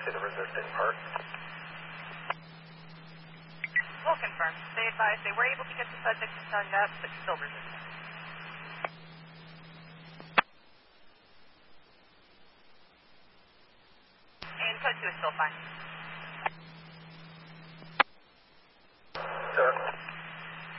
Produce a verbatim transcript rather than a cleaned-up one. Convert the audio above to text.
to the resistant part. We'll confirm. They advised they were able to get the subject to sun up, but still resistant. And code two is still fine.